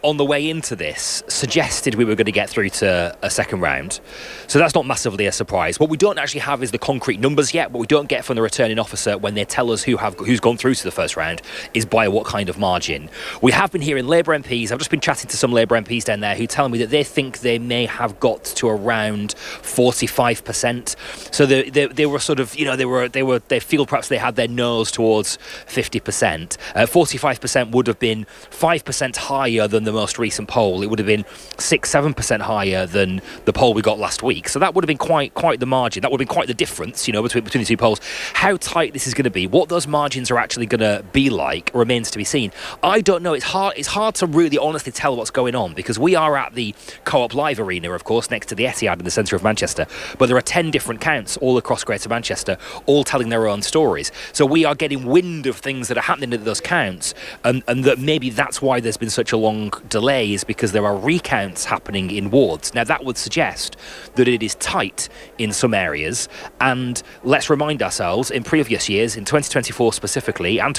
on the way into this, suggested we were going to get through to a second round. So that's not massively a surprise. What we don't actually have is the concrete numbers yet. What we don't get from the returning officer when they tell us who's gone through to the first round is by what kind of margin. We have been hearing Labour MPs, I've just been chatting to some Labour MPs down there who tell me that they think they may have got to around 45%. So they were sort of, they feel perhaps they had their nose towards 50%. 45% would have been 5% higher than the most recent poll. It would have been 6-7% higher than the poll we got last week. So that would have been quite the margin. That would have been quite the difference, between the two polls. How tight this is going to be, what those margins are actually going to be like, remains to be seen. I don't know. It's hard to really honestly tell what's going on because we are at the Co-op Live Arena, of course, next to the Etihad in the centre of Manchester. But there are 10 different counts all across Greater Manchester, all telling their own stories. So we are getting wind of things that are happening at those counts, and that maybe that's why there's been such a long delay, is because there are recounts happening in wards. Now that would suggest that it is tight in some areas, and let's remind ourselves, in previous years, in 2024 specifically, and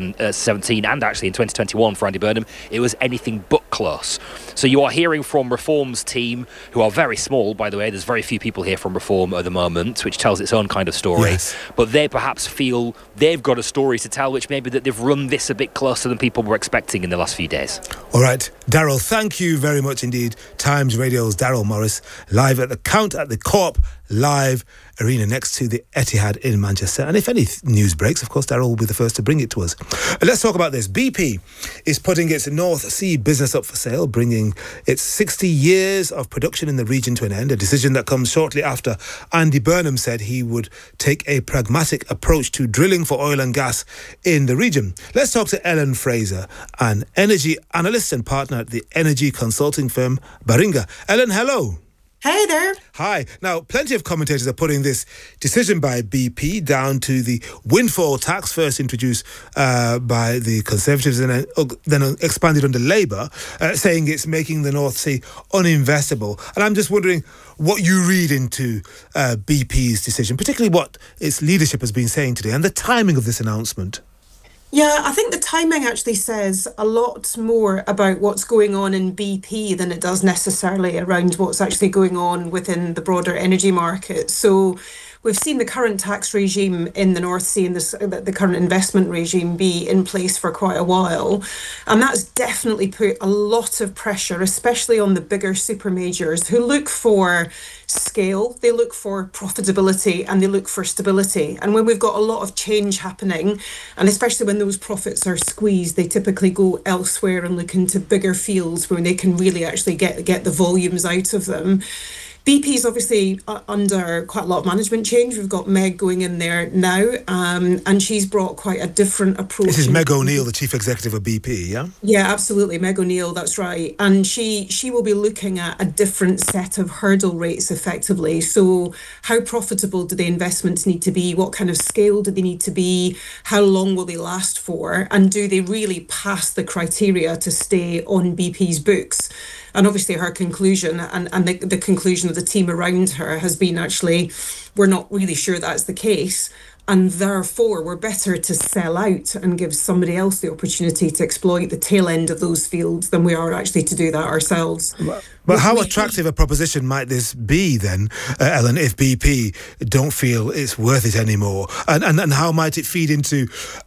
2017, and actually in 2021 for Andy Burnham, it was anything but close. So you are hearing from Reform's team, who are very small, by the way. There's very few people here from Reform at the moment, which tells its own kind of story. Yes. But they perhaps feel they've got a story to tell, which maybe that they've run this a bit closer than people were expecting in the last few days. All right, Daryl, thank you very much indeed. Times Radio's Daryl Morris, live at the count at the Co-op Live Arena next to the Etihad in Manchester. And if any news breaks, of course, Daryl will be the first to bring it to us. Let's talk about this. BP is putting its North Sea business up for sale, bringing its 60 years of production in the region to an end, a decision that comes shortly after Andy Burnham said he would take a pragmatic approach to drilling for oil and gas in the region. Let's talk to Ellen Fraser, an energy analyst and partner at the energy consulting firm Baringa. Ellen, hello. Hey there. Hi. Now, plenty of commentators are putting this decision by BP down to the windfall tax, first introduced by the Conservatives and then expanded under Labour, saying it's making the North Sea uninvestable. And I'm just wondering what you read into BP's decision, particularly what its leadership has been saying today and the timing of this announcement. Yeah, I think the timing actually says a lot more about what's going on in BP than it does necessarily around what's actually going on within the broader energy market. So we've seen the current tax regime in the North Sea and the current investment regime be in place for quite a while. And that's definitely put a lot of pressure, especially on the bigger super majors who look for scale, they look for profitability, and they look for stability. And when we've got a lot of change happening, and especially when those profits are squeezed, they typically go elsewhere and look into bigger fields where they can really actually get the volumes out of them. BP's obviously under quite a lot of management change. We've got Meg going in there now, and she's brought quite a different approach. This is Meg O'Neill, the chief executive of BP, yeah? Yeah, absolutely, Meg O'Neill, that's right. And she will be looking at a different set of hurdle rates effectively. So how profitable do the investments need to be? What kind of scale do they need to be? How long will they last for? And do they really pass the criteria to stay on BP's books? And obviously her conclusion and the conclusion of the team around her has been actually, we're not really sure that's the case. And therefore, we're better to sell out and give somebody else the opportunity to exploit the tail end of those fields than we are actually to do that ourselves. But how attractive a proposition might this be then, Ellen, if BP don't feel it's worth it anymore? And how might it feed into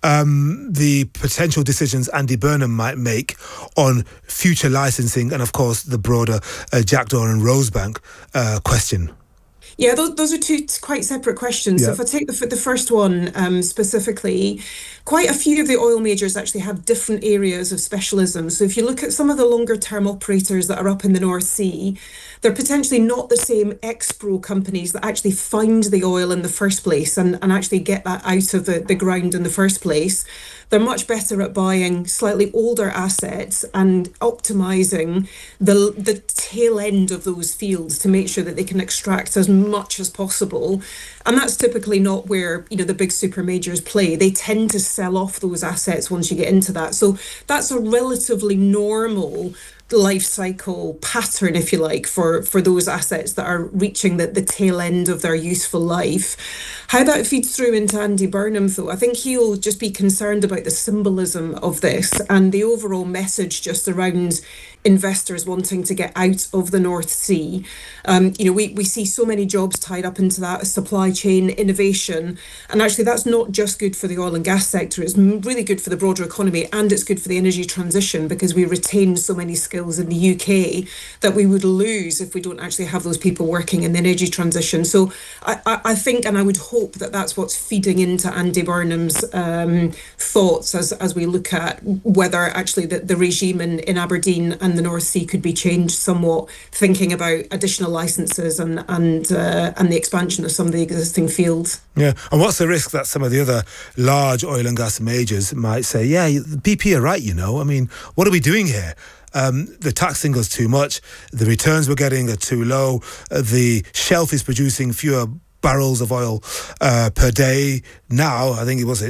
the potential decisions Andy Burnham might make on future licensing and, of course, the broader Jackdaw and Rosebank question? Yeah, those are two quite separate questions. Yeah. So if I take the first one specifically, quite a few of the oil majors actually have different areas of specialism. So if you look at some of the longer term operators that are up in the North Sea, they're potentially not the same expro companies that actually find the oil in the first place and actually get that out of the ground in the first place. They're much better at buying slightly older assets and optimising the tail end of those fields to make sure that they can extract as much as possible And that's typically not where, the big super majors play. They tend to sell off those assets once you get into that. So that's a relatively normal life cycle pattern, if you like, for those assets that are reaching the tail end of their useful life. How that feeds through into Andy Burnham, though, I think he'll just be concerned about the symbolism of this and the overall message just around investors wanting to get out of the North Sea. We see so many jobs tied up into that, supply chain, innovation, and actually that's not just good for the oil and gas sector, it's really good for the broader economy, and it's good for the energy transition because we retain so many skills in the UK that we would lose if we don't actually have those people working in the energy transition. So I think, and I would hope that that's what's feeding into Andy Burnham's thoughts as we look at whether actually the regime in Aberdeen and the North Sea could be changed somewhat, thinking about additional licenses and the expansion of some of the existing fields. Yeah, and what's the risk that some of the other large oil and gas majors might say, yeah, BP are right, I mean, what are we doing here? The taxing us too much, the returns we're getting are too low, the shelf is producing fewer barrels of oil per day. Now, I think it was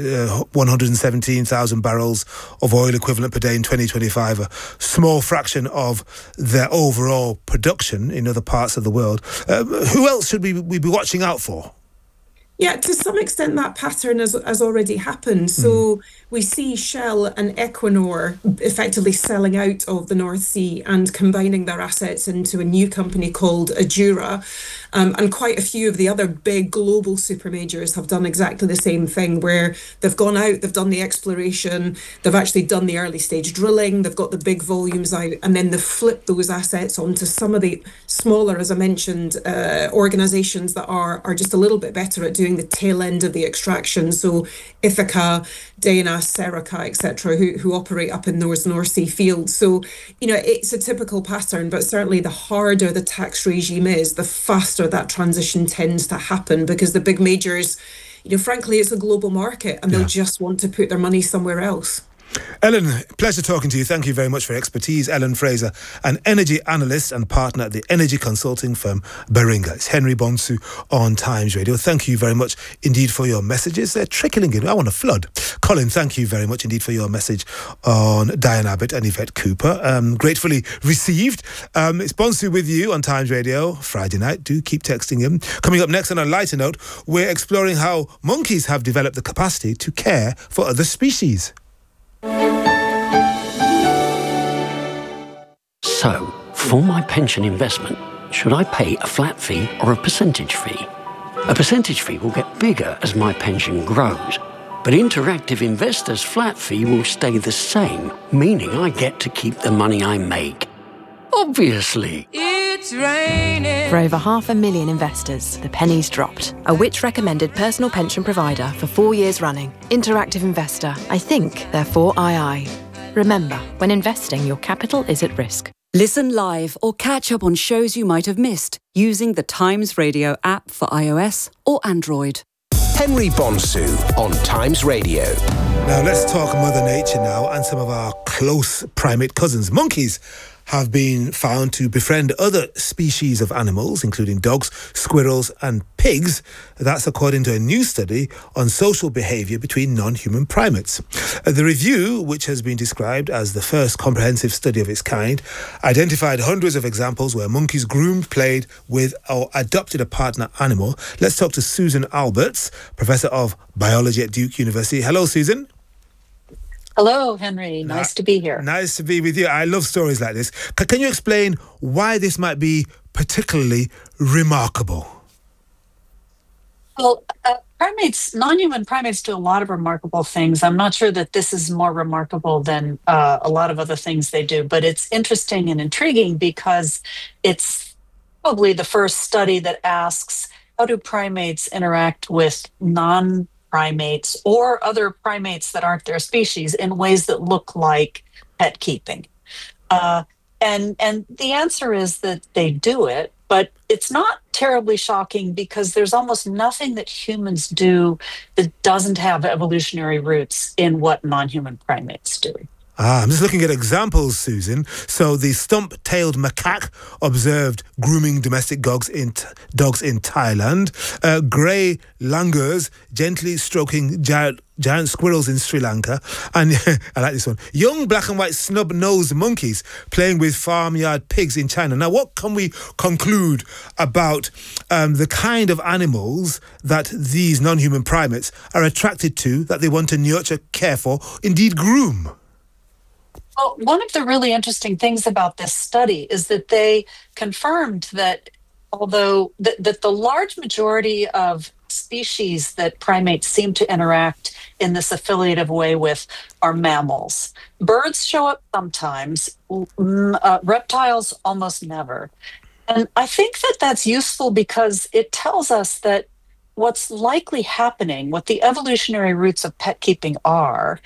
117,000 barrels of oil equivalent per day in 2025, a small fraction of their overall production in other parts of the world. Who else should we be watching out for? Yeah, to some extent that pattern has already happened. So we see Shell and Equinor effectively selling out of the North Sea and combining their assets into a new company called Adura. And quite a few of the other big global super majors have done exactly the same thing, where they've gone out, they've done the exploration, they've actually done the early stage drilling, they've got the big volumes out, and then they've flipped those assets onto some of the smaller, as I mentioned, organisations that are just a little bit better at doing the tail end of the extraction. So Ithaca, Dana, Serica, etc., who operate up in those North Sea fields. So, it's a typical pattern, but certainly the harder the tax regime is, the faster that transition tends to happen, because the big majors, frankly, it's a global market and they'll just want to put their money somewhere else. Ellen, pleasure talking to you. Thank you very much for your expertise. Ellen Fraser, an energy analyst and partner at the energy consulting firm Baringa. It's Henry Bonsu on Times Radio. Thank you very much indeed for your messages. They're trickling in. I want a flood. Colin, thank you very much indeed for your message on Diane Abbott and Yvette Cooper. Gratefully received. It's Bonsu with you on Times Radio Friday night. Do keep texting him. Coming up next, on a lighter note, we're exploring how monkeys have developed the capacity to care for other species. So, for my pension investment, should I pay a flat fee or a percentage fee? A percentage fee will get bigger as my pension grows, but Interactive Investor's flat fee will stay the same, meaning I get to keep the money I make. Obviously. It's raining. For over 500,000 investors, the penny's dropped. A Which-recommended personal pension provider for 4 years running. Interactive Investor. I think, therefore II. Remember, when investing, your capital is at risk. Listen live or catch up on shows you might have missed using the Times Radio app for iOS or Android. Henry Bonsu on Times Radio. Now let's talk Mother Nature now and some of our close primate cousins. Monkeys have been found to befriend other species of animals, including dogs, squirrels and pigs. That's according to a new study on social behaviour between non-human primates. The review, which has been described as the first comprehensive study of its kind, identified hundreds of examples where monkeys groomed, played with or adopted a partner animal. Let's talk to Susan Alberts, Professor of Biology at Duke University. Hello, Susan. Hello, Henry. Nice to be here. Nice to be with you. I love stories like this. Can you explain why this might be particularly remarkable? Well, non-human primates do a lot of remarkable things. I'm not sure that this is more remarkable than a lot of other things they do, but it's interesting and intriguing because it's probably the first study that asks, how do primates interact with non-primates or other primates that aren't their species in ways that look like pet keeping? And the answer is that they do it, but it's not terribly shocking because there's almost nothing that humans do that doesn't have evolutionary roots in what non-human primates do. I'm just looking at examples, Susan. So the stump-tailed macaque observed grooming domestic dogs in Thailand. Grey langurs gently stroking giant squirrels in Sri Lanka. And I like this one. Young black and white snub-nosed monkeys playing with farmyard pigs in China. Now, what can we conclude about the kind of animals that these non-human primates are attracted to, that they want to nurture, care for, indeed groom? Well, one of the really interesting things about this study is that they confirmed that although that the large majority of species that primates seem to interact in this affiliative way with are mammals. Birds show up sometimes, reptiles almost never. And I think that that's useful because it tells us that what's likely happening, what the evolutionary roots of pet keeping are,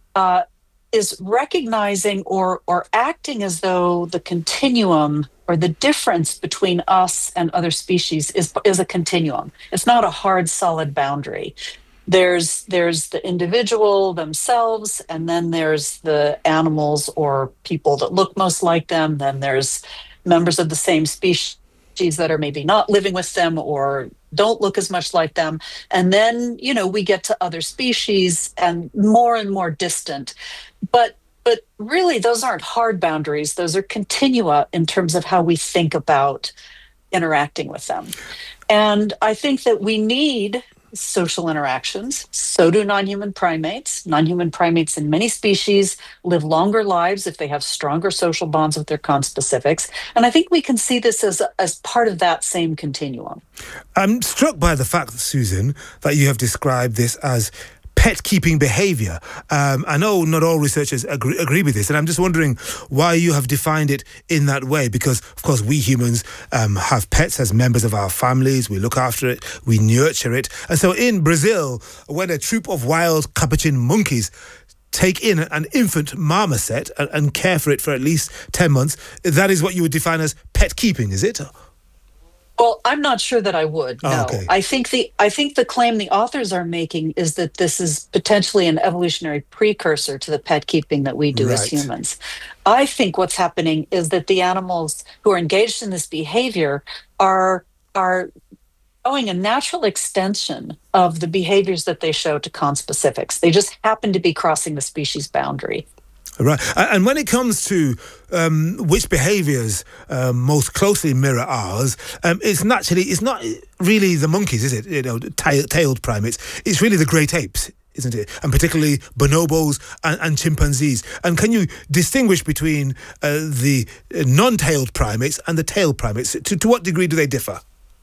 is recognizing or acting as though the continuum or the difference between us and other species is a continuum. It's not a hard, solid boundary. There's the individual themselves, and then there's the animals or people that look most like them. Then there's members of the same species that are maybe not living with them or don't look as much like them. And then, we get to other species and more distant. But really, those aren't hard boundaries. Those are continua in terms of how we think about interacting with them. And I think that we need social interactions. So do non-human primates. Non-human primates in many species live longer lives if they have stronger social bonds with their conspecifics. And I think we can see this as part of that same continuum. I'm struck by the fact, Susan, that you have described this as pet-keeping behaviour. I know not all researchers agree with this, and I'm just wondering why you have defined it in that way, because, of course, we humans have pets as members of our families. We look after it, we nurture it. And so in Brazil, when a troop of wild capuchin monkeys take in an infant marmoset and care for it for at least 10 months, that is what you would define as pet-keeping, is it? Well, I'm not sure that I would. No, Oh, okay. I think the claim the authors are making is that this is potentially an evolutionary precursor to the pet keeping that we do as Right. humans. I think what's happening is that the animals who are engaged in this behavior are showing a natural extension of the behaviors that they show to conspecifics. They just happen to be crossing the species boundary. Right. And when it comes to which behaviours most closely mirror ours, it's not really the monkeys, is it? Tailed primates. It's really the great apes, isn't it? And particularly bonobos and chimpanzees. And can you distinguish between the non-tailed primates and the tailed primates? To what degree do they differ?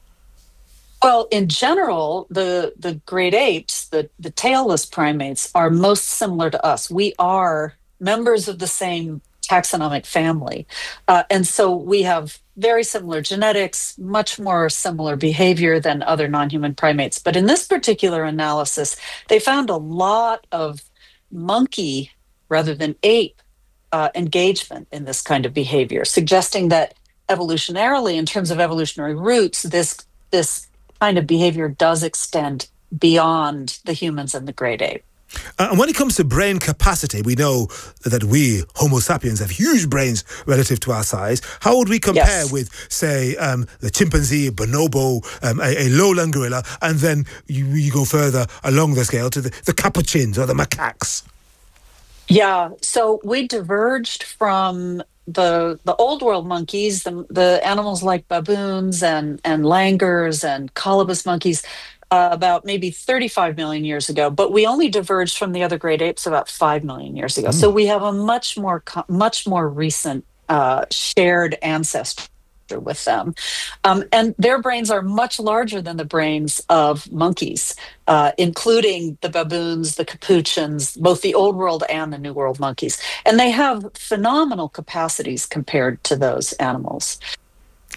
Well, in general, the great apes, the tailless primates, are most similar to us. We are members of the same taxonomic family. And so we have very similar genetics, much more similar behavior than other non-human primates. But in this particular analysis, they found a lot of monkey rather than ape engagement in this kind of behavior, suggesting that evolutionarily, in terms of evolutionary roots, this kind of behavior does extend beyond the humans and the great ape. And when it comes to brain capacity, we know that we, Homo sapiens, have huge brains relative to our size. How would we compare Yes. with, say, the chimpanzee, bonobo, a lowland gorilla, and then you go further along the scale to the capuchins or the macaques? Yeah, so we diverged from the old world monkeys, the animals like baboons and langurs and colobus monkeys, about maybe 35 million years ago, but we only diverged from the other great apes about 5 million years ago. So we have a much more recent shared ancestor with them. And their brains are much larger than the brains of monkeys, including the baboons, the capuchins, both the old world and the new world monkeys. And they have phenomenal capacities compared to those animals.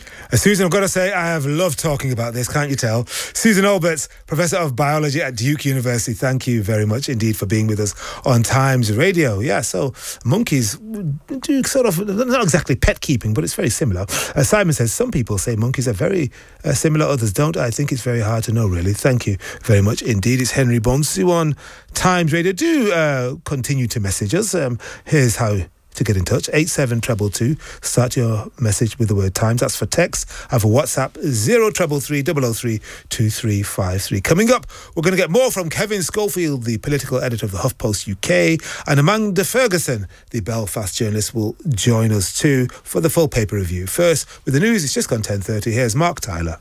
Susan, I've got to say, I have loved talking about this, can't you tell? Susan Alberts, Professor of Biology at Duke University, thank you very much indeed for being with us on Times Radio. Yeah, so monkeys do sort of, not exactly pet keeping, but it's very similar. Simon says, some people say monkeys are very similar, others don't. I think it's very hard to know, really. Thank you very much indeed. It's Henry Bonsu on Times Radio. Do continue to message us. Here's how to get in touch. 87222. Start your message with the word Times. That's for text. And for WhatsApp, 0333 003 2353. Coming up, we're going to get more from Kevin Schofield, the political editor of the HuffPost UK, and Amanda Ferguson, the Belfast journalist, will join us too for the full paper review. First, with the news, it's just gone 10:30. Here's Mark Tyler.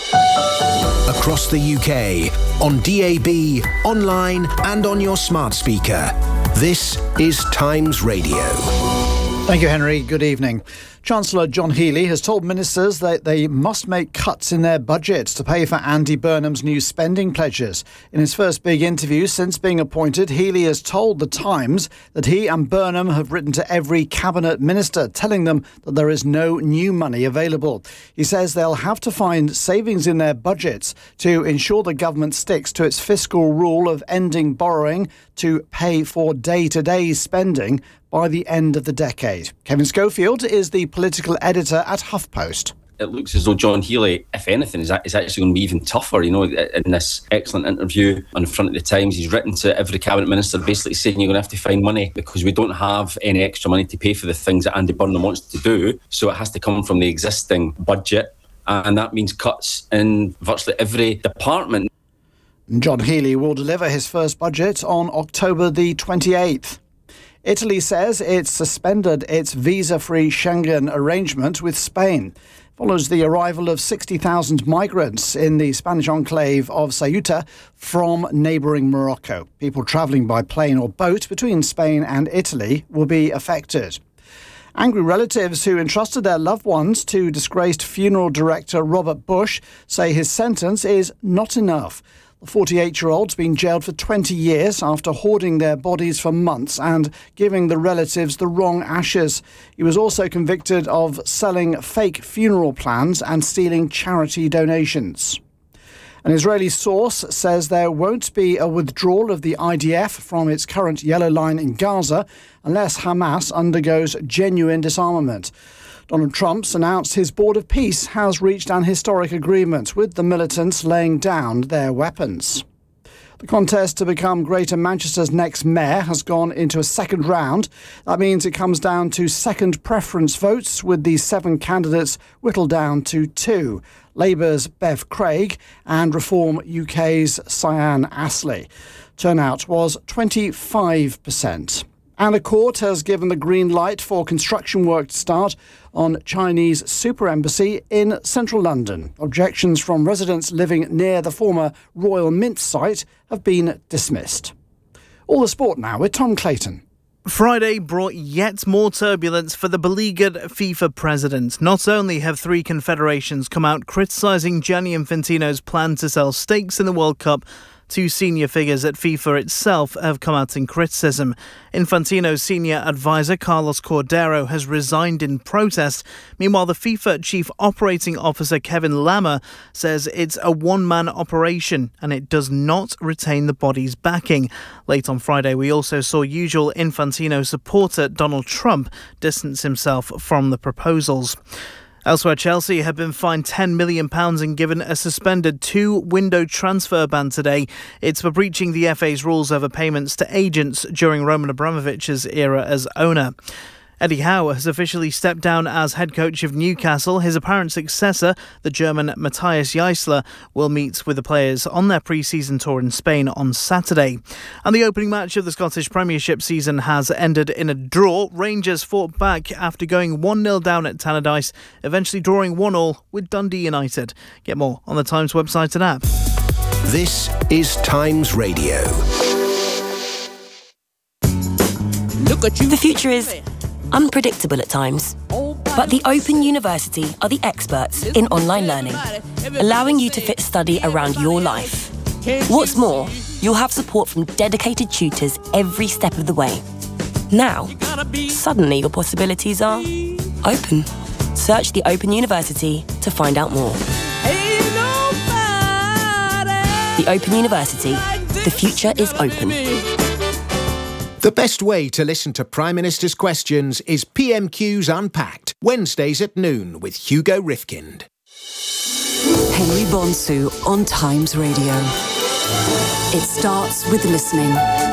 Across the UK, on DAB, online and on your smart speaker. This is Times Radio. Thank you, Henry. Good evening. Chancellor John Healey has told ministers that they must make cuts in their budgets to pay for Andy Burnham's new spending pledges. In his first big interview since being appointed, Healey has told The Times that he and Burnham have written to every cabinet minister telling them that there is no new money available. He says they'll have to find savings in their budgets to ensure the government sticks to its fiscal rule of ending borrowing to pay for day-to-day spending by the end of the decade. Kevin Schofield is the political editor at HuffPost. It looks as though John Healey, if anything, is actually going to be even tougher. You know, in this excellent interview on front of the Times, he's written to every cabinet minister basically saying you're going to have to find money because we don't have any extra money to pay for the things that Andy Burnham wants to do. So it has to come from the existing budget. And that means cuts in virtually every department. John Healey will deliver his first budget on October the 28th. Italy says it's suspended its visa-free Schengen arrangement with Spain. Follows the arrival of 60,000 migrants in the Spanish enclave of Ceuta from neighbouring Morocco. People travelling by plane or boat between Spain and Italy will be affected. Angry relatives who entrusted their loved ones to disgraced funeral director Robert Bush say his sentence is not enough. The 48-year-old's been jailed for 20 years after hoarding their bodies for months and giving the relatives the wrong ashes. He was also convicted of selling fake funeral plans and stealing charity donations. An Israeli source says there won't be a withdrawal of the IDF from its current yellow line in Gaza unless Hamas undergoes genuine disarmament. Donald Trump's announced his Board of Peace has reached an historic agreement with the militants laying down their weapons. The contest to become Greater Manchester's next mayor has gone into a second round. That means it comes down to second preference votes, with the 7 candidates whittled down to 2. Labour's Bev Craig and Reform UK's Cyan Astley. Turnout was 25%. And a court has given the green light for construction work to start on Chinese super embassy in central London. Objections from residents living near the former Royal Mint site have been dismissed. All the sport now with Tom Clayton. Friday brought yet more turbulence for the beleaguered FIFA president. Not only have 3 confederations come out criticising Gianni Infantino's plan to sell stakes in the World Cup, 2 senior figures at FIFA itself have come out in criticism. Infantino's senior advisor, Carlos Cordero, has resigned in protest. Meanwhile, the FIFA chief operating officer, Kevin Lammer, says it's a one-man operation and it does not retain the body's backing. Late on Friday, we also saw usual Infantino supporter Donald Trump distance himself from the proposals. Elsewhere, Chelsea have been fined £10 million and given a suspended 2-window transfer ban today. It's for breaching the FA's rules over payments to agents during Roman Abramovich's era as owner. Eddie Howe has officially stepped down as head coach of Newcastle. His apparent successor, the German Matthias Jaissler, will meet with the players on their pre-season tour in Spain on Saturday. And the opening match of the Scottish Premiership season has ended in a draw. Rangers fought back after going 1-0 down at Tannadice, eventually drawing 1-1 with Dundee United. Get more on the Times website and app. This is Times Radio. Look at you. The future is unpredictable at times, but the Open University are the experts in online learning, allowing you to fit study around your life. What's more, you'll have support from dedicated tutors every step of the way. Now, suddenly your possibilities are open. Search the Open University to find out more. The Open University. The future is open. The best way to listen to Prime Minister's questions is PMQ's Unpacked, Wednesdays at noon with Hugo Rifkind. Henry Bonsu on Times Radio. It starts with listening.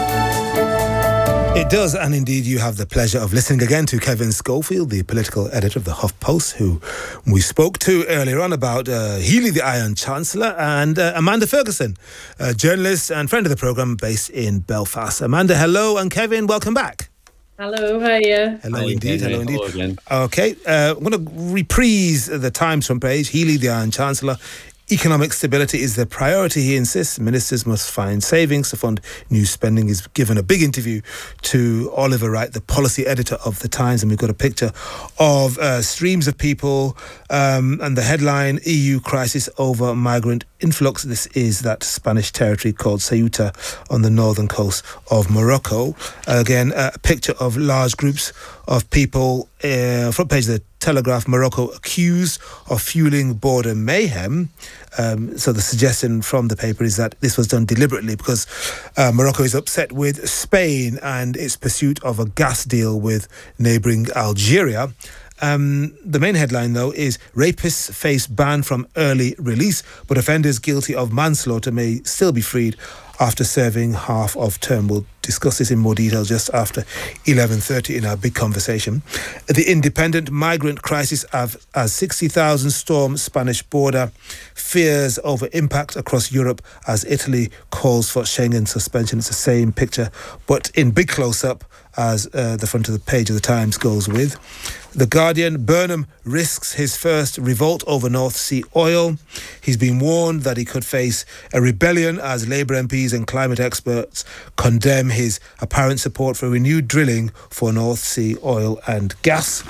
It does, and indeed you have the pleasure of listening again to Kevin Schofield, the political editor of the HuffPost, who we spoke to earlier on about Healy, the Iron Chancellor, and Amanda Ferguson, a journalist and friend of the programme based in Belfast. Amanda, hello, and Kevin, welcome back. Hello, how are you? Hello indeed, hello indeed. Hello again. Okay, I'm going to reprise the Times front page. Healy, the Iron Chancellor. Economic stability is the priority, he insists. Ministers must find savings to fund new spending. He's given a big interview to Oliver Wright, the policy editor of The Times, and we've got a picture of streams of people and the headline, EU crisis over migrant influx. This is that Spanish territory called Ceuta on the northern coast of Morocco. Again, a picture of large groups of people, front page of the Telegraph, Morocco accused of fueling border mayhem. So the suggestion from the paper is that this was done deliberately because Morocco is upset with Spain and its pursuit of a gas deal with neighbouring Algeria. The main headline, though, is rapists face ban from early release, but offenders guilty of manslaughter may still be freed after serving half of term. We'll discuss this in more detail just after 11:30 in our big conversation. The Independent migrant crisis as 60,000 storm Spanish border, fears over impact across Europe as Italy calls for Schengen suspension. It's the same picture, but in big close-up as the front of the page of the Times goes with. The Guardian, Burnham risks his first revolt over North Sea oil. He's been warned that he could face a rebellion as Labour MPs and climate experts condemn his apparent support for renewed drilling for North Sea oil and gas.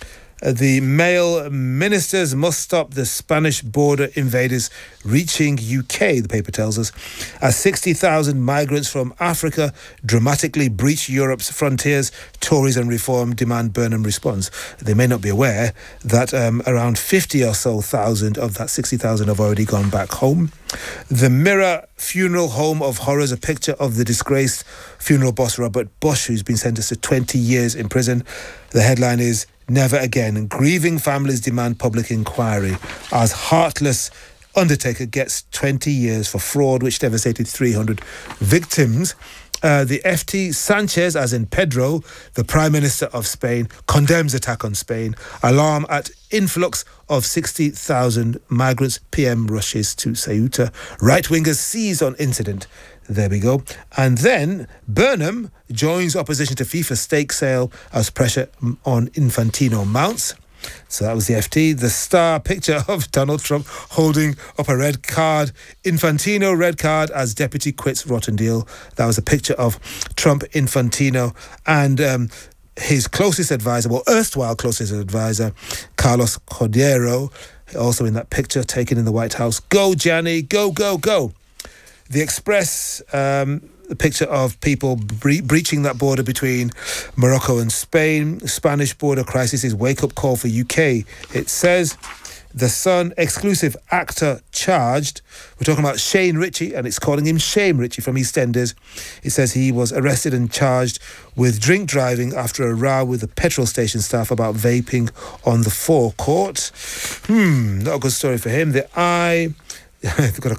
The Mail, ministers must stop the Spanish border invaders reaching UK, the paper tells us, as 60,000 migrants from Africa dramatically breach Europe's frontiers. Tories and Reform demand Burnham response. They may not be aware that around 50 or so thousand of that 60,000 have already gone back home. The Mirror, funeral home of horrors, a picture of the disgraced funeral boss Robert Bush, who's been sentenced to 20 years in prison. The headline is, Never again. Grieving families demand public inquiry as heartless undertaker gets 20 years for fraud which devastated 300 victims. The FT, Sanchez, as in Pedro, the Prime Minister of Spain, condemns attack on Spain. Alarm at influx of 60,000 migrants. PM rushes to Ceuta. Right-wingers seize on incident. There we go. And then Burnham joins opposition to FIFA stake sale as pressure on Infantino mounts. So that was the FT. The Star, picture of Donald Trump holding up a red card. Infantino red card as deputy quits rotten deal. That was a picture of Trump, Infantino, and his closest advisor, well, erstwhile closest advisor, Carlos Cordero, also in that picture taken in the White House. Go, Gianni, go, go, go. The Express, the picture of people breaching that border between Morocco and Spain. Spanish border crisis is wake-up call for UK. It says, The Sun, exclusive actor charged. We're talking about Shane Ritchie, and it's calling him Shame Ritchie from EastEnders. It says he was arrested and charged with drink driving after a row with the petrol station staff about vaping on the forecourt. Not a good story for him. The Eye... They've got a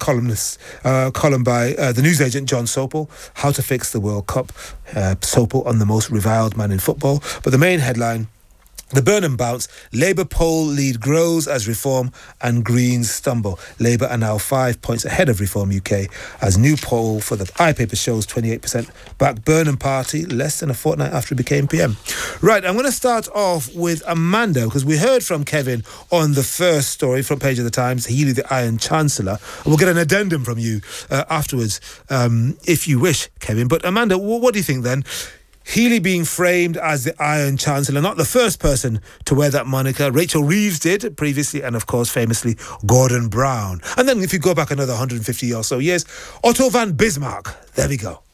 column by the newsagent John Sopel, How to Fix the World Cup. Sopel on the most reviled man in football. But the main headline, the Burnham bounce, Labour poll lead grows as Reform and Greens stumble. Labour are now 5 points ahead of Reform UK as new poll for the iPaper shows 28% back Burnham party less than a fortnight after he became PM. Right, I'm going to start off with Amanda because we heard from Kevin on the first story, front page of the Times, Healy the Iron Chancellor. And we'll get an addendum from you afterwards if you wish, Kevin. But Amanda, what do you think then? Healy being framed as the Iron Chancellor, not the first person to wear that moniker. Rachel Reeves did previously, and of course, famously, Gordon Brown. And then if you go back another 150 or so years, Otto van Bismarck. There we go.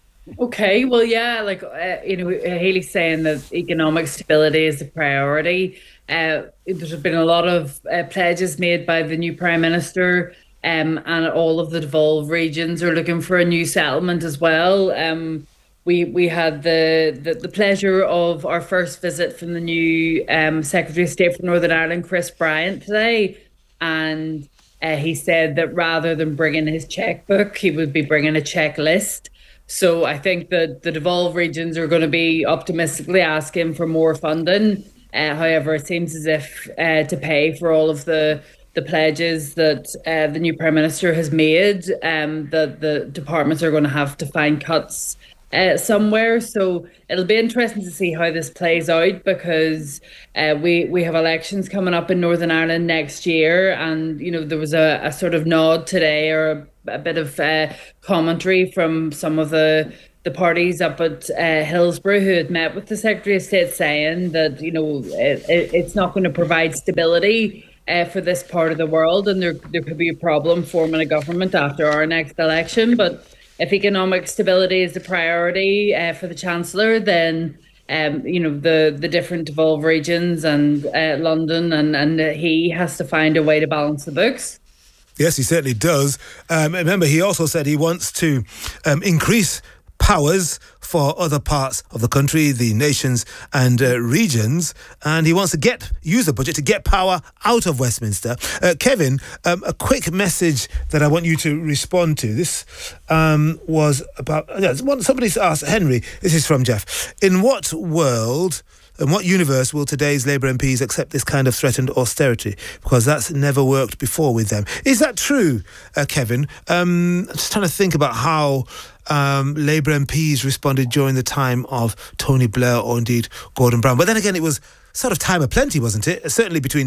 Okay, well, yeah, Healy's saying that economic stability is a priority. There's been a lot of pledges made by the new Prime Minister, and all of the devolved regions are looking for a new settlement as well. We had the pleasure of our first visit from the new Secretary of State for Northern Ireland, Chris Bryant, today, and he said that rather than bringing his checkbook, he would be bringing a checklist. So I think that the devolved regions are going to be optimistically asking for more funding. However, it seems as if to pay for all of the pledges that the new Prime Minister has made, that the departments are going to have to find cuts somewhere. So it'll be interesting to see how this plays out, because we have elections coming up in Northern Ireland next year, and there was a sort of nod today, or a bit of commentary from some of the parties up at Hillsborough who had met with the Secretary of State, saying that it's not going to provide stability for this part of the world, and there could be a problem forming a government after our next election. But if economic stability is the priority for the Chancellor, then the different devolved regions and London and he has to find a way to balance the books. Yes, he certainly does. Remember, he also said he wants to increase powers for other parts of the country, the nations and regions, and he wants to use the budget to get power out of Westminster. Kevin, a quick message that I want you to respond to. This was about somebody's asked Henry. This is from Jeff. In what universe will today's Labour MPs accept this kind of threatened austerity? Because that's never worked before with them. Is that true, Kevin? I'm just trying to think about how Labour MPs responded during the time of Tony Blair or indeed Gordon Brown. But then again, it was sort of time of plenty, wasn't it? Certainly between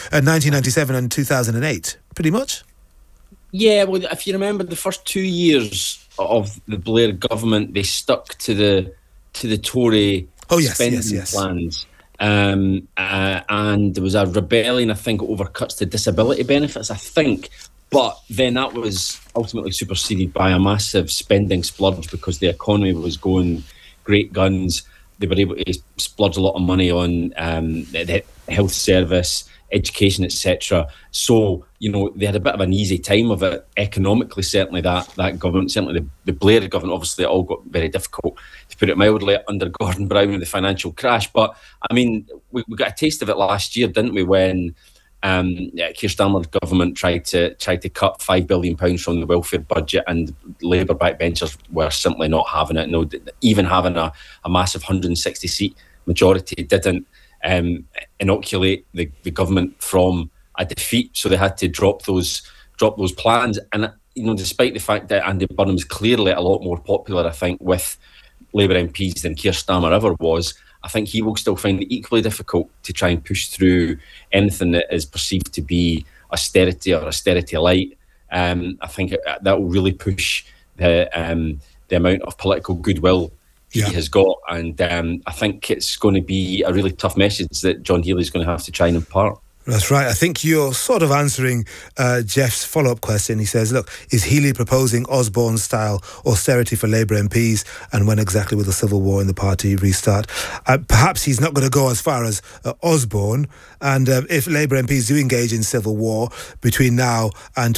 1997 and 2008, pretty much. Yeah, well, if you remember the first 2 years of the Blair government, they stuck to the Tory spending plans. And there was a rebellion, I think, over cuts to disability benefits, I think. But then that was ultimately superseded by a massive spending splurge, because the economy was going great guns. They were able to splurge a lot of money on the health service, education, etc. So, they had a bit of an easy time of it economically, certainly that government, certainly the Blair government. Obviously it all got very difficult, to put it mildly, under Gordon Brown and the financial crash. But, I mean, we got a taste of it last year, didn't we, when Keir Starmer's government tried to cut £5 billion from the welfare budget, and Labour backbenchers were simply not having it. No, even having a massive 160-seat majority didn't inoculate the government from a defeat, so they had to drop those plans. And despite the fact that Andy Burnham's clearly a lot more popular, I think, with Labour MPs than Keir Starmer ever was, I think he will still find it equally difficult to try and push through anything that is perceived to be austerity or austerity light. I think that will really push the amount of political goodwill he has got, and I think it's going to be a really tough message that John Healey's going to have to try and impart. That's right. I think you're sort of answering Jeff's follow-up question. He says, look, is Healey proposing Osborne-style austerity for Labour MPs, and when exactly will the civil war in the party restart? Perhaps he's not going to go as far as Osborne, and if Labour MPs do engage in civil war between now and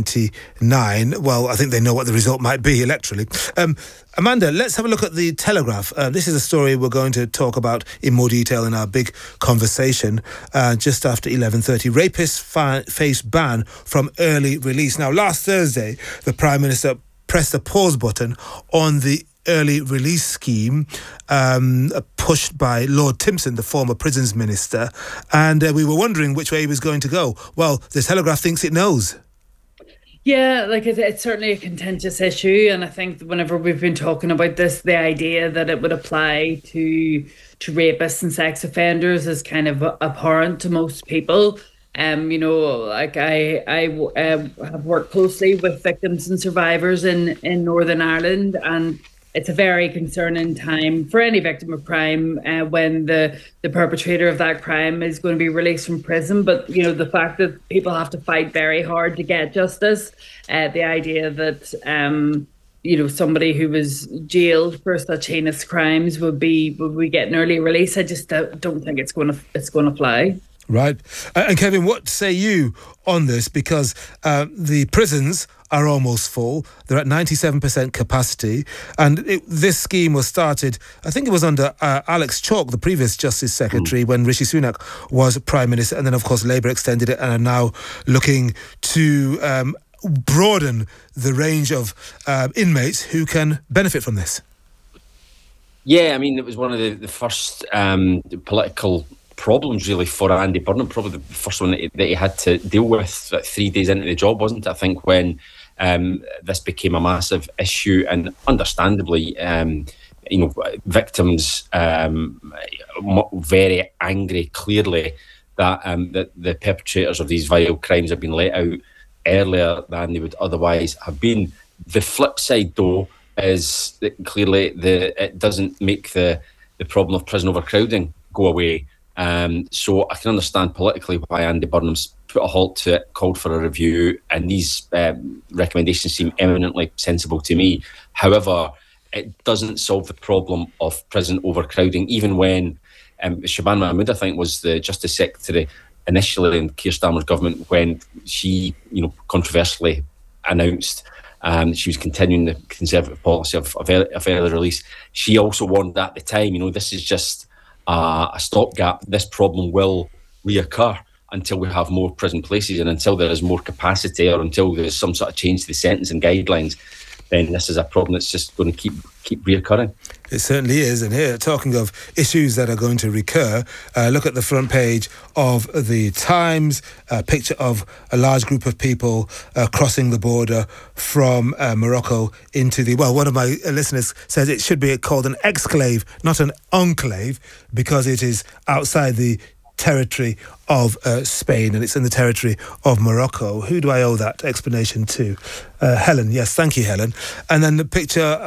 2029, well, I think they know what the result might be electorally. Amanda, let's have a look at the Telegraph. This is a story we're going to talk about in more detail in our big conversation just after 11:30. Rapists face ban from early release. Now, last Thursday, the Prime Minister pressed the pause button on the early release scheme pushed by Lord Timpson, the former prisons minister, and we were wondering which way he was going to go. Well, the Telegraph thinks it knows. Yeah, it's certainly a contentious issue, and I think whenever we've been talking about this, the idea that it would apply to rapists and sex offenders is kind of abhorrent to most people. I have worked closely with victims and survivors in Northern Ireland, and it's a very concerning time for any victim of crime when the perpetrator of that crime is going to be released from prison. But, the fact that people have to fight very hard to get justice, the idea that, somebody who was jailed for such heinous crimes would be getting early release. I just don't think it's going to fly. Right. And Kevin, what say you on this? Because the prisons are almost full. They're at 97% capacity. And this scheme was started, I think it was under Alex Chalk, the previous Justice Secretary, when Rishi Sunak was Prime Minister. And then, of course, Labour extended it and are now looking to broaden the range of inmates who can benefit from this. Yeah, I mean, it was one of the first political problems really for Andy Burnham, probably the first one that he had to deal with 3 days into the job, wasn't it? I think when this became a massive issue, and understandably, victims very angry, clearly, that the perpetrators of these vile crimes have been let out earlier than they would otherwise have been. The flip side, though, is that clearly it doesn't make the problem of prison overcrowding go away. So I can understand politically why Andy Burnham's put a halt to it, called for a review, and these recommendations seem eminently sensible to me. However, it doesn't solve the problem of prison overcrowding, even when Shaban Mahmood, I think, was the Justice Secretary initially in Keir Starmer's government, when she, controversially announced she was continuing the Conservative policy of early release. She also warned at the time, this is just a stopgap. This problem will reoccur until we have more prison places and until there is more capacity, or until there's some sort of change to the sentencing guidelines. Then this is a problem that's just going to keep reoccurring. It certainly is. And here, talking of issues that are going to recur, look at the front page of the Times, a picture of a large group of people crossing the border from Morocco into one of my listeners says it should be called an exclave, not an enclave, because it is outside the territory of Spain, and it's in the territory of Morocco. Who do I owe that explanation to? Helen. Yes, thank you, Helen. And then the picture,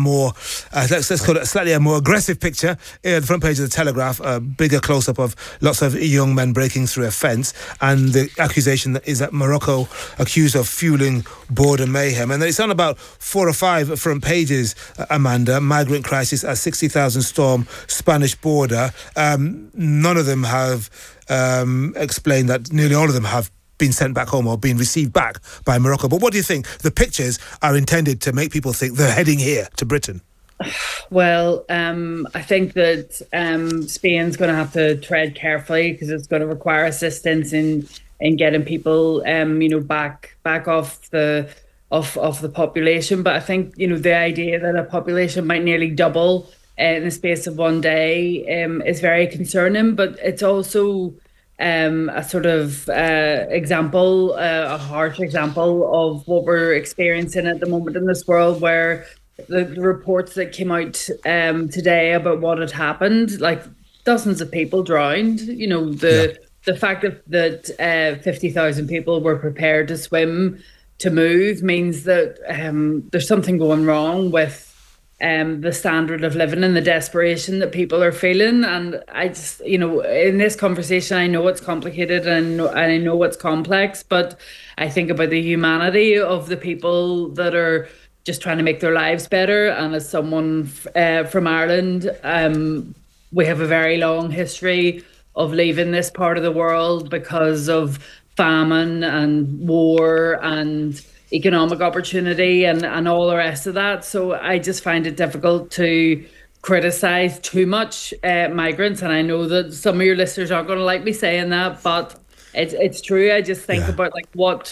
let's call it a slightly more aggressive picture, at the front page of the Telegraph, a bigger close-up of lots of young men breaking through a fence, and the accusation is that Morocco accused of fueling border mayhem. And then it's on about 4 or 5 front pages, Amanda. Migrant crisis at 60,000 storm Spanish border. None of them have explained that nearly all of them have been sent back home or been received back by Morocco. But what do you think? The pictures are intended to make people think they're heading here to Britain. Well, I think that Spain's going to have to tread carefully, because it's going to require assistance in getting people, back off the population. But I think, the idea that a population might nearly double in the space of one day is very concerning. But it's also a sort of example, a harsh example of what we're experiencing at the moment in this world, where the reports that came out today about what had happened, like dozens of people drowned, the fact that 50,000 people were prepared to swim to move means that there's something going wrong with the standard of living and the desperation that people are feeling. And I just, in this conversation, I know it's complicated and I know it's complex, but I think about the humanity of the people that are just trying to make their lives better. And as someone from Ireland, we have a very long history of leaving this part of the world because of famine and war and economic opportunity and all the rest of that. So I just find it difficult to criticise too much migrants. And I know that some of your listeners aren't going to like me saying that, but it's true. I just think about what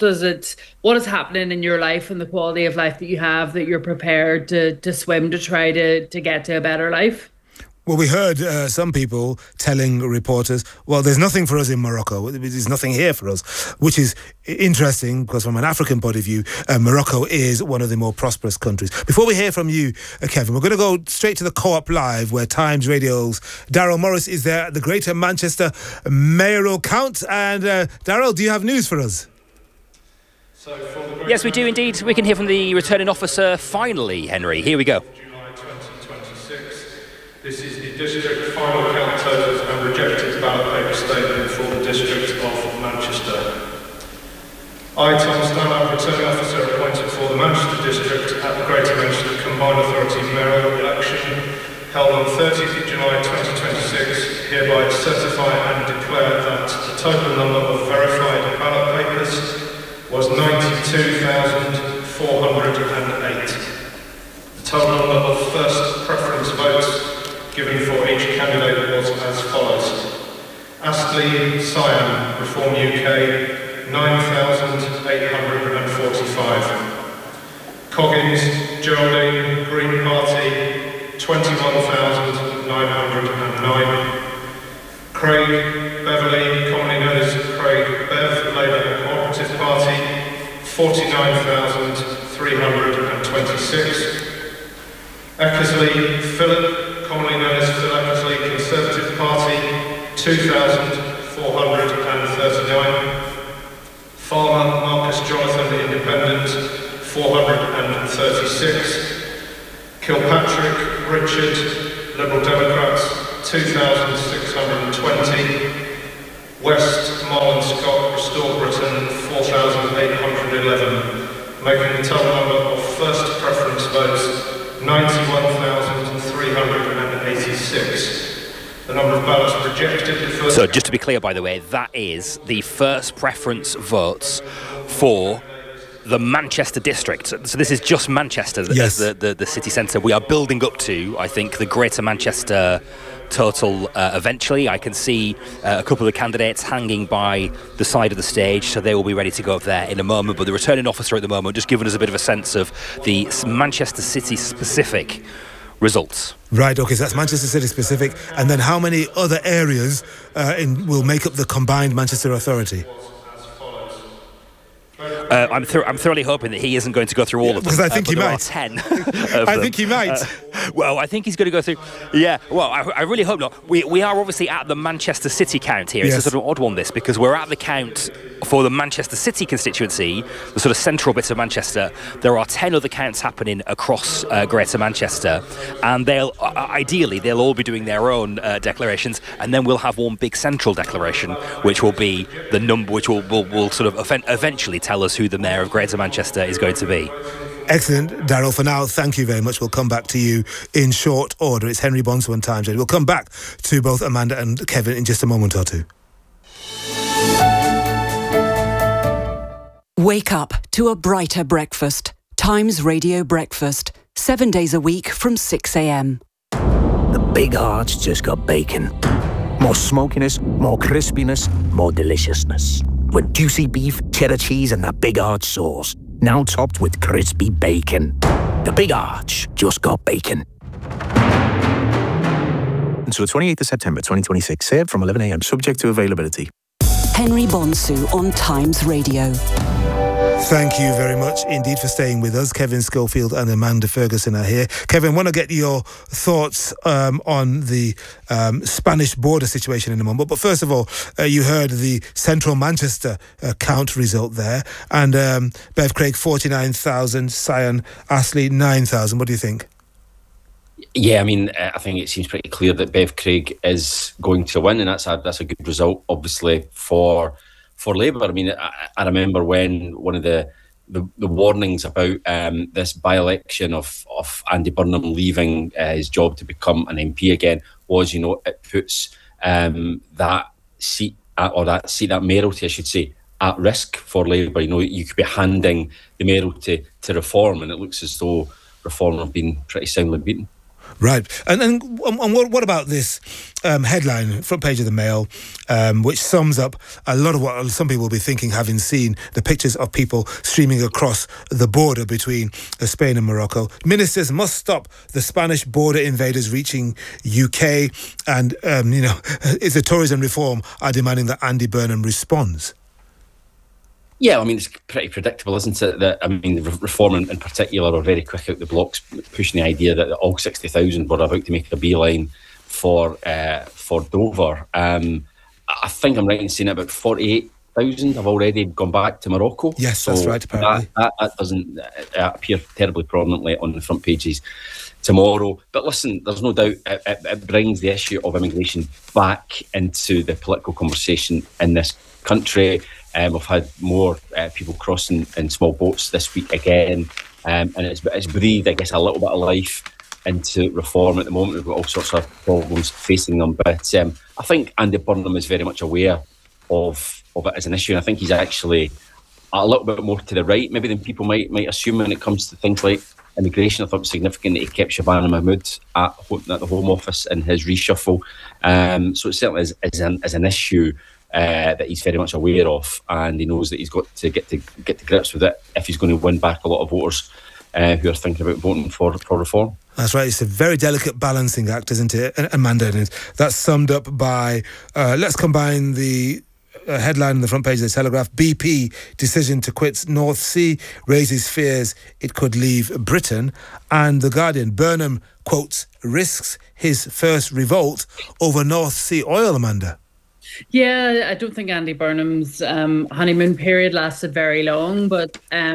is happening in your life and the quality of life that you have, that you're prepared to swim to try to get to a better life. Well, we heard some people telling reporters, well, there's nothing for us in Morocco. There's nothing here for us, which is interesting because from an African point of view, Morocco is one of the more prosperous countries. Before we hear from you, Kevin, we're going to go straight to the Co-op Live, where Times Radio's Daryl Morris is there at the Greater Manchester mayoral count. And Daryl, do you have news for us? Yes, we do indeed. We can hear from the returning officer finally, Henry. Here we go. This is the district final count totals and rejected ballot paper statement for the district of Manchester. I, Tom Stanhope, returning officer appointed for the Manchester District at the Greater Manchester Combined Authority mayoral election held on 30th of July 2026, hereby certify and declare that the total number of verified ballot papers was 92,408. The total number of first preference votes given for each candidate was as follows. Astley Cyan, Reform UK, 9,845. Coggins Geraldine, Green Party, 21,909. Craig Beverley, commonly known as Craig Bev, Labour and Cooperative Party, 49,326. Eckersley Philip, commonly known as Phil Eckersley Conservative Party, 2,439. Farmer Marcus Jonathan Independent, 436. Kilpatrick Richard Liberal Democrats, 2,620. West Marlon Scott Restore Britain, 4,811, making the total number of first preference votes 91,386. The number of ballots rejected. So just to be clear, by the way, that is the first preference votes for the Manchester district. So this is just Manchester, yes, the city centre. We are building up to, I think, the Greater Manchester total eventually. I can see a couple of candidates hanging by the side of the stage, so they will be ready to go up there in a moment. But the returning officer at the moment just giving us a bit of a sense of the Manchester City specific results. Right, okay, so that's Manchester City specific. And then how many other areas will make up the combined Manchester Authority? I'm thoroughly hoping that he isn't going to go through all of them. Because I think he might. 10 I think he might. Well, I think he's going to go through. Yeah, well, I really hope not. We are obviously at the Manchester City count here. It's a sort of odd one, this, because we're at the count for the Manchester City constituency, the sort of central bit of Manchester. There are 10 other counts happening across Greater Manchester, and they'll all be doing their own declarations, and then we'll have one big central declaration, which will be the number, which will sort of eventually tell us who the mayor of Greater Manchester is going to be. Excellent, Daryl. For now, thank you very much. We'll come back to you in short order. It's Henry Bonsu, Times Radio. We'll come back to both Amanda and Kevin in just a moment or two. Wake up to a brighter breakfast. Times Radio Breakfast. 7 days a week from 6 a.m. The Big Arch just got bacon. More smokiness, more crispiness, more deliciousness. With juicy beef, cheddar cheese and that Big Arch sauce. Now topped with crispy bacon. The Big Arch just got bacon. Until the 28th of September 2026. Served from 11 a.m. Subject to availability. Henry Bonsu on Times Radio. Thank you very much indeed for staying with us. Kevin Schofield and Amanda Ferguson are here. Kevin, I want to get your thoughts on the Spanish border situation in a moment. But first of all, you heard the Central Manchester count result there. And Bev Craig, 49,000. Cyan Astley, 9,000. What do you think? Yeah, I mean, I think it seems pretty clear that Bev Craig is going to win, and that's a good result, obviously, for Labour. I mean, I remember when one of the warnings about this by-election of Andy Burnham leaving his job to become an MP again was, it puts that mayoralty, I should say, at risk for Labour. You could be handing the mayoralty to Reform, and it looks as though Reform have been pretty soundly beaten. Right. And what about this headline, front page of the Mail, which sums up a lot of what some people will be thinking, having seen the pictures of people streaming across the border between Spain and Morocco. Ministers must stop the Spanish border invaders reaching UK. And, it's the Tories and Reform are demanding that Andy Burnham responds. Yeah, I mean, it's pretty predictable, isn't it? That Reform in particular are very quick out the blocks, pushing the idea that all 60,000 were about to make a beeline for Dover. I think I'm right in saying about 48,000 have already gone back to Morocco. Yes, that's right, apparently. That doesn't appear terribly prominently on the front pages tomorrow. But listen, there's no doubt it brings the issue of immigration back into the political conversation in this country. We've had more people crossing in small boats this week again, and it's breathed, I guess, a little bit of life into reform at the moment. We've got all sorts of problems facing them, but I think Andy Burnham is very much aware of it as an issue, and I think he's actually a little bit more to the right maybe than people might assume when it comes to things like immigration. I thought it was significant that he kept Shabana Mahmood at the Home Office in his reshuffle, so it certainly is an issue that he's very much aware of, and he knows that he's got to get to grips with it if he's going to win back a lot of voters who are thinking about voting for reform. That's right. It's a very delicate balancing act, isn't it, Amanda? And that's summed up by, let's combine the headline on the front page of the Telegraph: BP decision to quit North Sea raises fears it could leave Britain. And The Guardian: Burnham, quotes, risks his first revolt over North Sea oil, Amanda. Yeah, I don't think Andy Burnham's honeymoon period lasted very long, but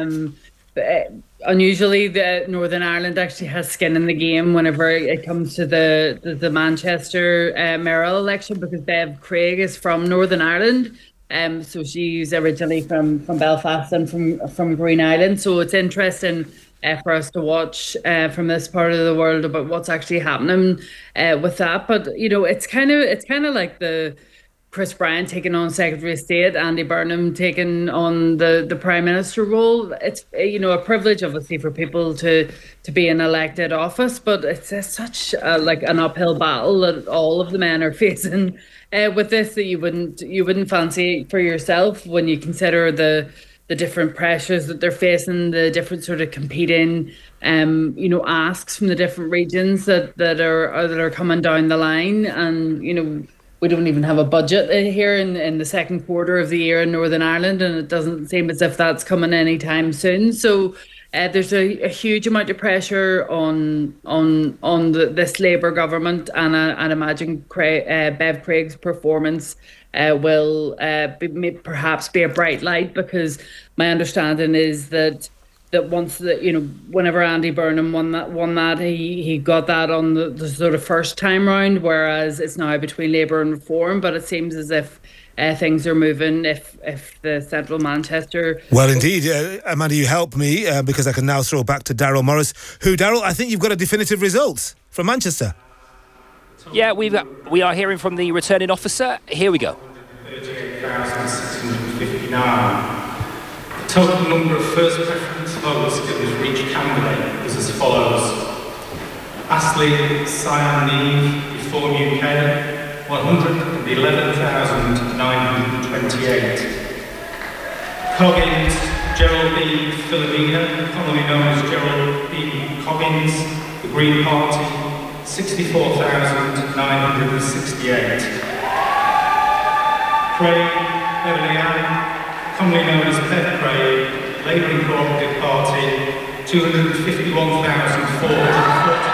unusually the Northern Ireland actually has skin in the game whenever it comes to the Manchester mayoral election, because Bev Craig is from Northern Ireland, so she's originally from Belfast and from Green Island. So it's interesting for us to watch from this part of the world about what's actually happening with that. But it's kind of like the Chris Bryan taking on Secretary of State, Andy Burnham taking on the Prime Minister role. It's a privilege, obviously, for people to be in elected office, but it's such like an uphill battle that all of the men are facing with this, that you wouldn't fancy for yourself when you consider the different pressures that they're facing, the different sort of competing asks from the different regions that are coming down the line. And we don't even have a budget here in the second quarter of the year in Northern Ireland, and it doesn't seem as if that's coming anytime soon. So there's a huge amount of pressure on this Labour government, and I'd imagine Bev Craig's performance will perhaps be a bright light, because my understanding is that once whenever Andy Burnham won that, he got that on the sort of first time round, whereas it's now between Labour and Reform. But it seems as if things are moving if the Central Manchester... Well, indeed. Amanda, you help me because I can now throw back to Daryl Morris, who, Daryl, I think you've got a definitive result from Manchester. Yeah, we are hearing from the returning officer. Here we go. 38,659. The total number of first preference votes given for each candidate was as follows: Astley Cyan Reform UK, 111,928. Coggins Gerald B. Filomena, commonly known as Gerald B. Coggins, the Green Party, 64,968. Craig Beverly Allen, commonly known as Bev Craig, Labour and Cooperative Party, 251,449.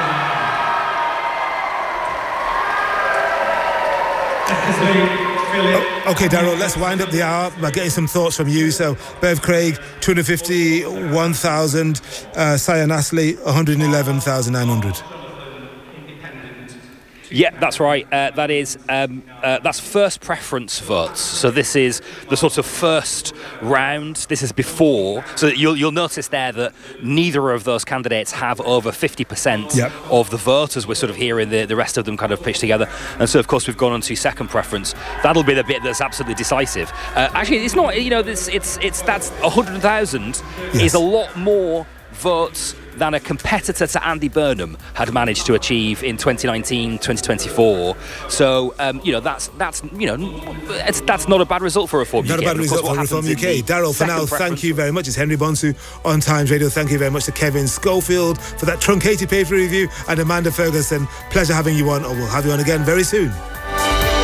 Okay, Daryl, let's wind up the hour by getting some thoughts from you. So, Bev Craig, 251,000, Cyan Astley, 111,900. Yeah, that's right. That's first preference votes. So this is the sort of first round. This is before. So you'll notice there that neither of those candidates have over 50% of the vote, as we're sort of hearing the rest of them kind of pitch together. And so, of course, we've gone on to second preference. That'll be the bit that's absolutely decisive. Actually, it's not. That's 100,000 is a lot more votes than a competitor to Andy Burnham had managed to achieve in 2019, 2024. So that's not a bad result for Reform UK. Not a bad result for Reform UK. Daryl, for now, thank you very much. It's Henry Bonsu on Times Radio. Thank you very much to Kevin Schofield for that truncated paper review, and Amanda Ferguson. Pleasure having you on, or we'll have you on again very soon.